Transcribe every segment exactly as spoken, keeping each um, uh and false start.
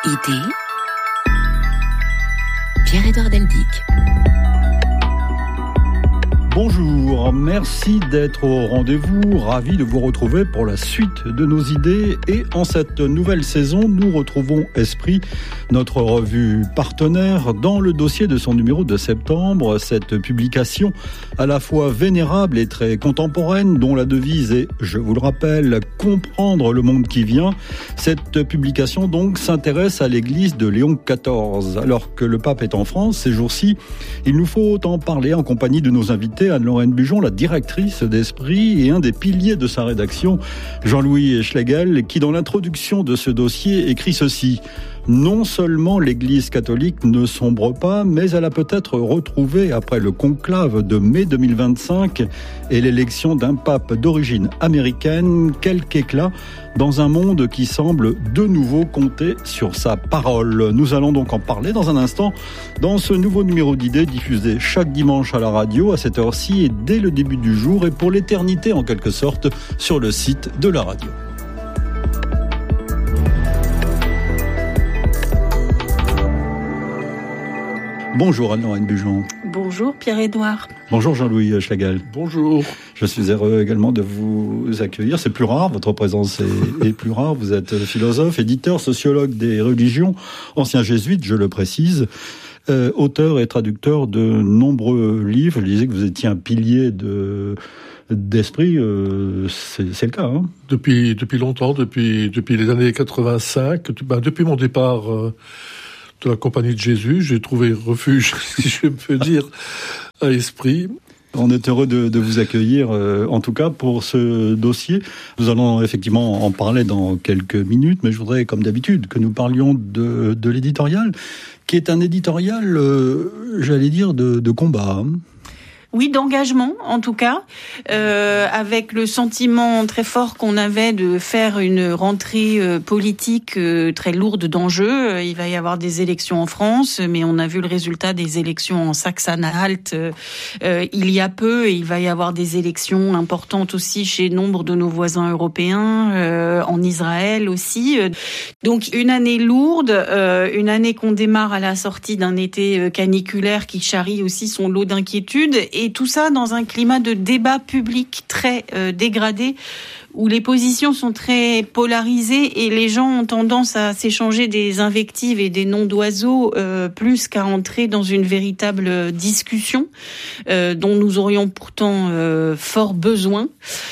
Idée, Pierre-Édouard Deldic. Bonjour, merci d'être au rendez-vous, ravi de vous retrouver pour la suite de nos idées. Et en cette nouvelle saison, nous retrouvons Esprit, notre revue partenaire, dans le dossier de son numéro de septembre. Cette publication à la fois vénérable et très contemporaine, dont la devise est, je vous le rappelle, comprendre le monde qui vient. Cette publication donc s'intéresse à l'église de Léon quatorze. Alors que le pape est en France ces jours-ci, il nous faut en parler en compagnie de nos invités. Anne-Lorraine Bujon, la directrice d'Esprit et un des piliers de sa rédaction, Jean-Louis Schlegel, qui dans l'introduction de ce dossier écrit ceci. Non seulement l'Église catholique ne sombre pas, mais elle a peut-être retrouvé, après le conclave de mai deux mille vingt-cinq et l'élection d'un pape d'origine américaine, quelque éclat dans un monde qui semble de nouveau compter sur sa parole. Nous allons donc en parler dans un instant dans ce nouveau numéro d'idées diffusé chaque dimanche à la radio à cette heure-ci et dès le début du jour et pour l'éternité en quelque sorte sur le site de la radio. Bonjour Anne-Lorraine Bujon. Bonjour Pierre-Édouard. Bonjour Jean-Louis Schlegel. Bonjour. Je suis heureux également de vous accueillir. C'est plus rare, votre présence est, est plus rare. Vous êtes philosophe, éditeur, sociologue des religions, ancien jésuite, je le précise, euh, auteur et traducteur de nombreux livres. Je disais que vous étiez un pilier de... d'Esprit, euh, c'est, c'est le cas. Hein depuis, depuis longtemps, depuis, depuis les années quatre-vingt-cinq, ben, depuis mon départ... Euh, de la Compagnie de Jésus, j'ai trouvé refuge, si je peux dire, à Esprit. On est heureux de, de vous accueillir, euh, en tout cas pour ce dossier. Nous allons effectivement en parler dans quelques minutes, mais je voudrais, comme d'habitude, que nous parlions de, de l'éditorial, qui est un éditorial, euh, j'allais dire, de, de combat. Hein. Oui, d'engagement, en tout cas, euh, avec le sentiment très fort qu'on avait de faire une rentrée euh, politique euh, très lourde d'enjeux. Il va y avoir des élections en France, mais on a vu le résultat des élections en Saxe-Anhalt euh, euh, il y a peu, et il va y avoir des élections importantes aussi chez nombre de nos voisins européens, euh, en Israël aussi. Donc une année lourde, euh, une année qu'on démarre à la sortie d'un été caniculaire qui charrie aussi son lot d'inquiétudes. Et tout ça dans un climat de débat public très euh, dégradé, où les positions sont très polarisées et les gens ont tendance à s'échanger des invectives et des noms d'oiseaux euh, plus qu'à entrer dans une véritable discussion euh, dont nous aurions pourtant euh, fort besoin.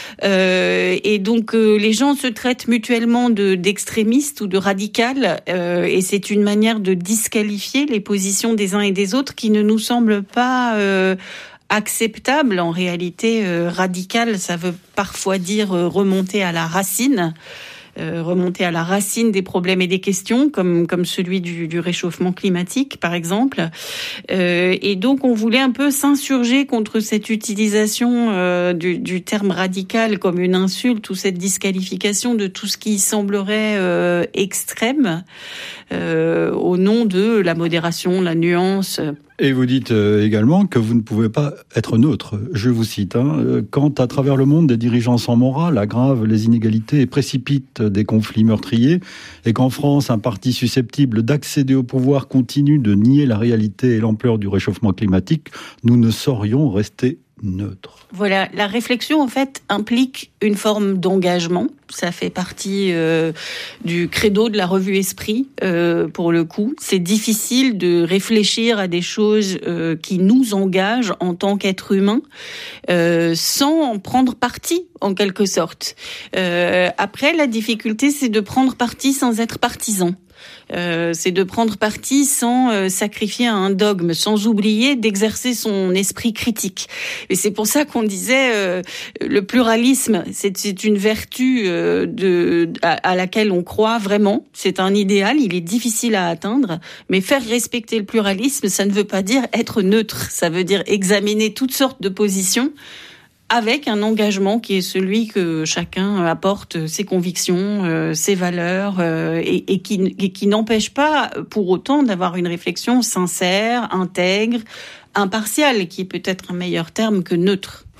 Euh, et donc euh, les gens se traitent mutuellement de, d'extrémistes ou de radicales euh, et c'est une manière de disqualifier les positions des uns et des autres qui ne nous semble pas... Euh, acceptable. En réalité, euh, radical, ça veut parfois dire euh, remonter à la racine, euh, remonter à la racine des problèmes et des questions, comme comme celui du, du réchauffement climatique, par exemple. Euh, et donc, on voulait un peu s'insurger contre cette utilisation euh, du, du terme radical comme une insulte ou cette disqualification de tout ce qui semblerait euh, extrême euh, au nom de la modération, la nuance. Et vous dites euh, également que vous ne pouvez pas être neutre. Je vous cite, hein, quand à travers le monde des dirigeants sans morale aggravent les inégalités et précipitent des conflits meurtriers, et qu'en France un parti susceptible d'accéder au pouvoir continue de nier la réalité et l'ampleur du réchauffement climatique, nous ne saurions rester neutre. Voilà, la réflexion en fait implique une forme d'engagement. Ça fait partie euh, du credo de la revue Esprit, euh, pour le coup. C'est difficile de réfléchir à des choses euh, qui nous engagent en tant qu'êtres humains euh, sans prendre parti, en quelque sorte. Euh, après, la difficulté, c'est de prendre parti sans être partisan. Euh, c'est de prendre parti sans euh, sacrifier à un dogme, sans oublier d'exercer son esprit critique. Et c'est pour ça qu'on disait euh, le pluralisme, c'est, c'est une vertu euh, de, à, à laquelle on croit vraiment. C'est un idéal, il est difficile à atteindre, mais faire respecter le pluralisme, ça ne veut pas dire être neutre. Ça veut dire examiner toutes sortes de positions avec un engagement qui est celui que chacun apporte ses convictions, euh, ses valeurs, euh, et, et, qui, et qui n'empêche pas pour autant d'avoir une réflexion sincère, intègre, impartiale, qui est peut-être un meilleur terme que neutre.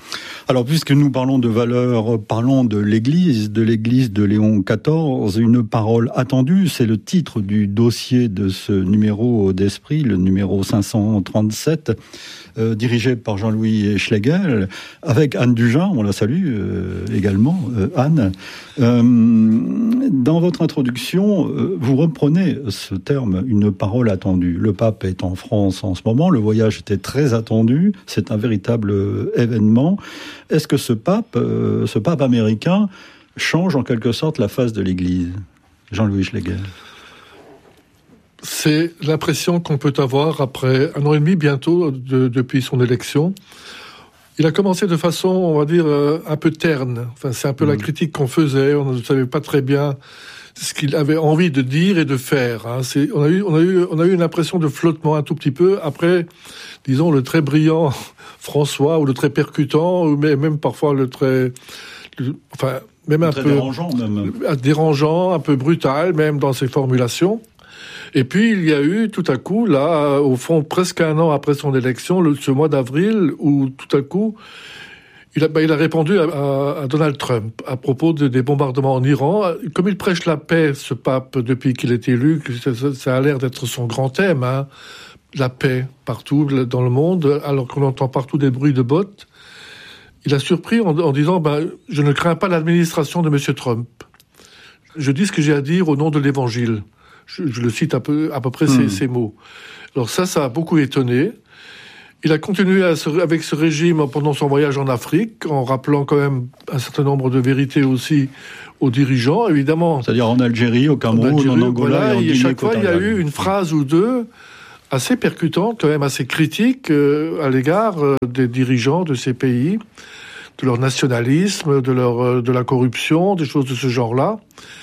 Alors, puisque nous parlons de valeurs, parlons de l'Église, de l'Église de Léon quatorze, une parole attendue, c'est le titre du dossier de ce numéro d'Esprit, le numéro cinq cent trente-sept, euh, dirigé par Jean-Louis Schlegel, avec Anne Dujin, on la salue euh, également, euh, Anne. Euh, dans votre introduction, euh, vous reprenez ce terme, une parole attendue. Le pape est en France en ce moment, le voyage était très attendu, c'est un véritable événement. Est-ce que ce pape, euh, ce pape américain change en quelque sorte la face de l'Église ? Jean-Louis Schlegel. C'est l'impression qu'on peut avoir après un an et demi bientôt de, depuis son élection. Il a commencé de façon, on va dire, euh, un peu terne. Enfin, c'est un peu mmh. la critique qu'on faisait. On ne savait pas très bien ce qu'il avait envie de dire et de faire. Hein. C'est, on a eu, on a eu, on a eu une impression de flottement un tout petit peu après, disons, le très brillant François ou le très percutant, ou même parfois le très, le, enfin, même le un très peu dérangeant, même. dérangeant, un peu brutal, même dans ses formulations. Et puis, il y a eu, tout à coup, là, au fond, presque un an après son élection, le, ce mois d'avril, où, tout à coup, il a, bah, il a répondu à, à, à Donald Trump à propos de, des bombardements en Iran. Comme il prêche la paix, ce pape, depuis qu'il est élu, ça, ça, ça a l'air d'être son grand thème, hein, la paix partout dans le monde, alors qu'on entend partout des bruits de bottes. Il a surpris en, en disant, ben, je ne crains pas l'administration de M. Trump. Je dis ce que j'ai à dire au nom de l'Évangile. Je, je le cite un peu, à peu près mmh. ces, ces mots. Alors ça, ça a beaucoup étonné. Il a continué à se, avec ce régime pendant son voyage en Afrique, en rappelant quand même un certain nombre de vérités aussi aux dirigeants, évidemment. C'est-à-dire en Algérie, au Cameroun, en, Algérie, en Angola voilà, et en Guinée. Et chaque fois, il y a eu une phrase ou deux assez percutante, quand même assez critique euh, à l'égard euh, des dirigeants de ces pays, de leur nationalisme, de, leur, euh, de la corruption, des choses de ce genre-là.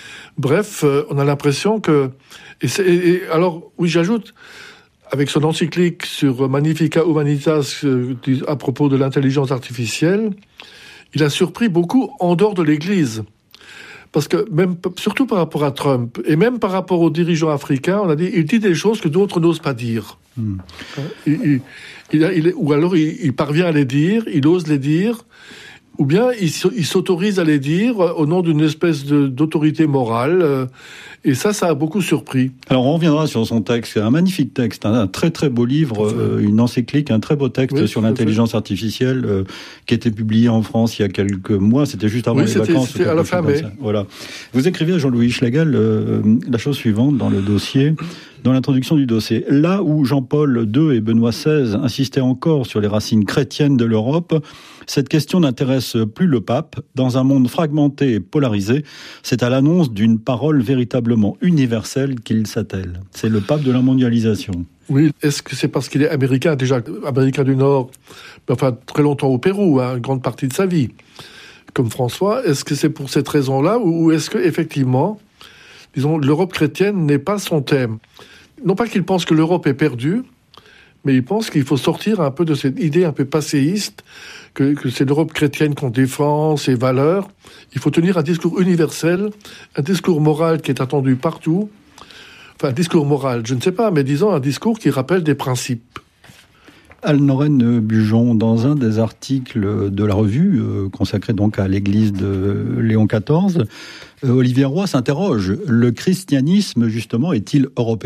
Bref, euh, on a l'impression que... Et, c'est, et alors, oui, j'ajoute, avec son encyclique sur Magnificat Humanitas euh, à propos de l'intelligence artificielle, il a surpris beaucoup en dehors de l'Église. Parce que, même, surtout par rapport à Trump, et même par rapport aux dirigeants africains, on a dit, il dit des choses que d'autres n'osent pas dire. Mm. Il, il, il, il, ou alors, il, il parvient à les dire, il ose les dire, ou bien il, il s'autorise à les dire au nom d'une espèce de, d'autorité morale. Et ça, ça a beaucoup surpris. Alors, on reviendra sur son texte. Un magnifique texte, un très très beau livre, euh, une encyclique, un très beau texte oui, sur l'intelligence artificielle euh, qui a été publié en France il y a quelques mois. C'était juste avant oui, les c'était, vacances. C'était à la fin mai. Voilà. Vous écrivez à Jean-Louis Schlegel euh, la chose suivante dans le dossier, dans l'introduction du dossier. Là où Jean-Paul deux et Benoît seize insistaient encore sur les racines chrétiennes de l'Europe, cette question n'intéresse plus le pape. Dans un monde fragmenté et polarisé, c'est à l'annonce d'une parole véritablement universelle qu'il s'attelle. C'est le pape de la mondialisation. Oui, est-ce que c'est parce qu'il est américain, déjà américain du Nord, enfin très longtemps au Pérou, hein, une grande partie de sa vie, comme François, est-ce que c'est pour cette raison-là, ou est-ce que effectivement, disons, l'Europe chrétienne n'est pas son thème? Non pas qu'il pense que l'Europe est perdue, mais il pense qu'il faut sortir un peu de cette idée un peu passéiste, que, que c'est l'Europe chrétienne qu'on défend, ses valeurs. Il faut tenir un discours universel, un discours moral qui est attendu partout. Enfin, un discours moral, je ne sais pas, mais disons un discours qui rappelle des principes. Anne-Lorraine Bujon, dans un des articles de la revue, euh, consacré donc à l'église de Léon quatorze, euh, Olivier Roy s'interroge. Le christianisme, justement, est-il européen ?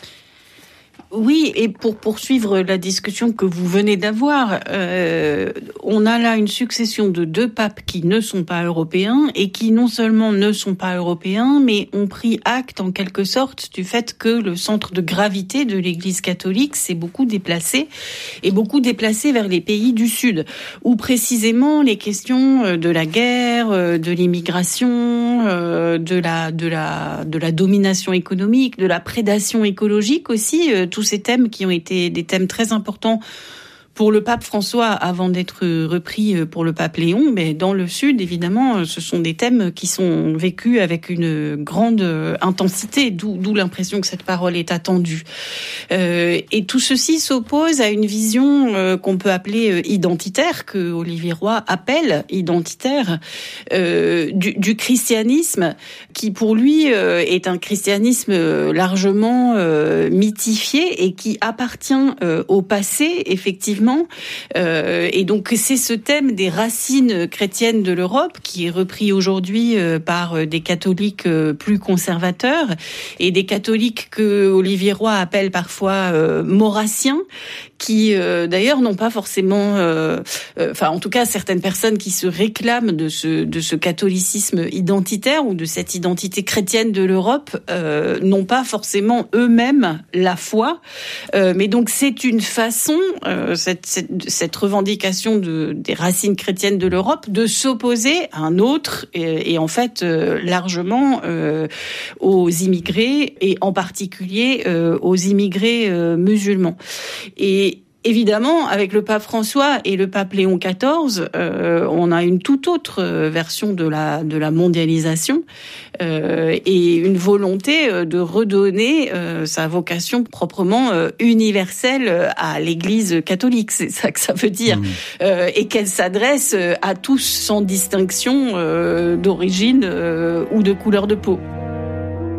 Oui, et pour poursuivre la discussion que vous venez d'avoir, euh, on a là une succession de deux papes qui ne sont pas européens et qui non seulement ne sont pas européens, mais ont pris acte en quelque sorte du fait que le centre de gravité de l'Église catholique s'est beaucoup déplacé et beaucoup déplacé vers les pays du Sud, où précisément les questions de la guerre, de l'immigration, de la de la de la domination économique, de la prédation écologique aussi, tout tous ces thèmes qui ont été des thèmes très importants pour le pape François avant d'être repris pour le pape Léon, mais dans le Sud, évidemment, ce sont des thèmes qui sont vécus avec une grande intensité, d'où, d'où l'impression que cette parole est attendue. Euh, et tout ceci s'oppose à une vision euh, qu'on peut appeler identitaire, que Olivier Roy appelle identitaire, euh, du, du christianisme, qui pour lui euh, est un christianisme largement euh, mythifié et qui appartient euh, au passé, effectivement, musulmans. Euh, et donc c'est ce thème des racines chrétiennes de l'Europe qui est repris aujourd'hui euh, par des catholiques euh, plus conservateurs et des catholiques que Olivier Roy appelle parfois euh, maurassiens, qui euh, d'ailleurs n'ont pas forcément, euh, euh, enfin en tout cas certaines personnes qui se réclament de ce de ce catholicisme identitaire ou de cette identité chrétienne de l'Europe euh, n'ont pas forcément eux-mêmes la foi, euh, mais donc c'est une façon, euh, cette, cette cette revendication de des racines chrétiennes de l'Europe, de s'opposer à un autre et, et en fait euh, largement euh, aux immigrés et en particulier euh, aux immigrés euh, musulmans. Et évidemment, avec le pape François et le pape Léon quatorze, euh, on a une toute autre version de la de la mondialisation euh, et une volonté de redonner euh, sa vocation proprement euh, universelle à l'Église catholique. C'est ça que ça veut dire, mmh. euh, et qu'elle s'adresse à tous sans distinction euh, d'origine euh, ou de couleur de peau.